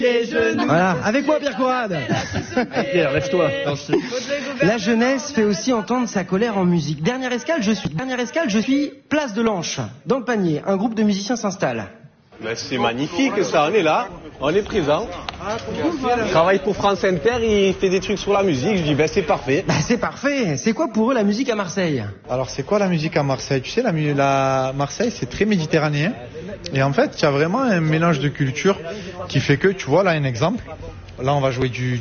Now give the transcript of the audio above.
Voilà, avec moi Pierre Courade. Pierre, lève-toi. La jeunesse fait aussi entendre sa colère en musique. Dernière escale, je suis place de l'Anche. Dans le panier, un groupe de musiciens s'installe. Ben, c'est magnifique ça, on est là, on est présent. Il travaille pour France Inter, il fait des trucs sur la musique, je dis ben c'est parfait. Bah c'est parfait. C'est quoi pour eux la musique à Marseille? Alors c'est quoi la musique à Marseille? Tu sais, la Marseille c'est très méditerranéen. Et en fait, il y a vraiment un mélange de cultures qui fait que, tu vois là un exemple. Là on va jouer du